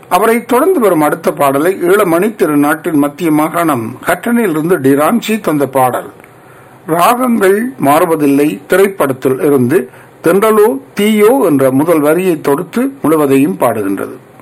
அவரை தொடர்ந்து வரும் அடுத்த பாடலை ஈழமணி திருநாட்டின் மத்திய மாகாணம் ஹட்டனிலிருந்து டிரான்சி தந்த பாடல் ராகங்கள் மாறுவதில்லை திரைப்படத்தில் இருந்து தென்றலோ தீயோ என்ற முதல் வரியை தொடுத்து முழுவதையும் பாடுகின்றது.